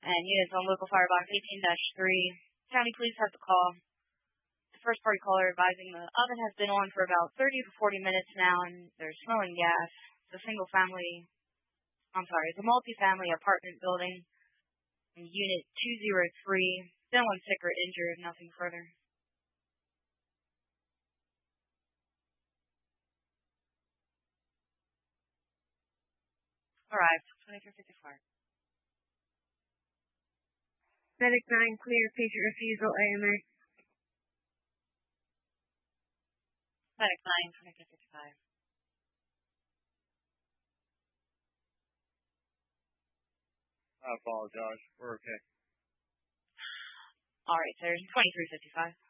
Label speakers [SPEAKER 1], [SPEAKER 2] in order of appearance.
[SPEAKER 1] And units on local firebox 18-3. County police have the call. The first party caller advising the oven has been on for about 30 to 40 minutes now, and there's smelling gas. It's a multi-family apartment building in Unit 203. No one sick or injured, nothing further. Arrived, 2354.
[SPEAKER 2] Medic 9, clear, patient refusal, AMA.
[SPEAKER 1] Medic 9, 2355.
[SPEAKER 3] I apologize. We're okay.
[SPEAKER 1] All right, sir. 2355.